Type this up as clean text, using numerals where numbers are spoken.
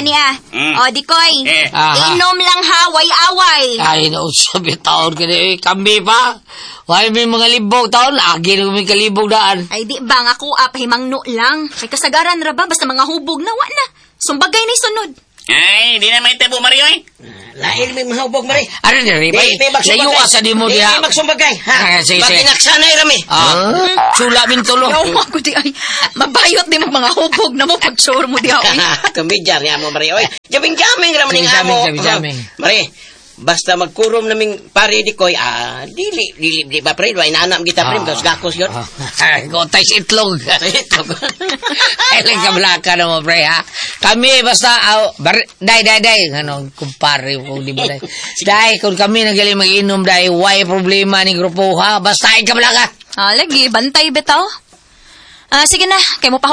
niya. O, Dikoy. Inom lang ha, away-away. Ay, nausap yung taon ka na kami pa. Why may mga libog taon? Agi na may kalibog daan. Ay, di ba nga ko, pahimangno lang. May kasagaran ra ba? Basta mga hubog na, na. Sumbagay na sunod. Ay, di na may tabo, Mario, eh. Lain may mahubog, Mari. Ano na rin, bay? Layo ka sa di mo diha. Di magsumbagay, ha? Sige. Makinaksanay, Rami. Sula mintulo. Yawa ko di ay. Mabayot di mo mga hubog na mo pag-sure mo di ay. Tumbidyan niya mo, Mari. Oy, jaming-jaming raman nga mo. Jaming. Mari, basta magkurom naming pare di koy, di ba, pre? Why naanam kita, pre? Tapos gakos yun. Gotay sa itlog. Ay, lang kablaka na mo, pre, ha? Kami, basta, day. Ano, kumpare po, di ba, day? Day, kung kami nagaling mag-inom, day, why problema ni grupo, ha? Basta, ay kablaka. Lagi, bantay bitaw. Sige na, kay mo pa